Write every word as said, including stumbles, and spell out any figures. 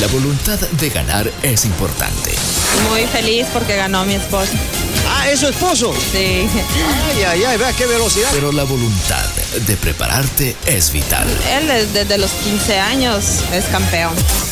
La voluntad de ganar es importante. Muy feliz porque ganó mi esposo. Ah, ¿es su esposo? Sí. Ay, ay, ay, vea qué velocidad. Pero la voluntad de prepararte es vital. Él desde los quince años es campeón.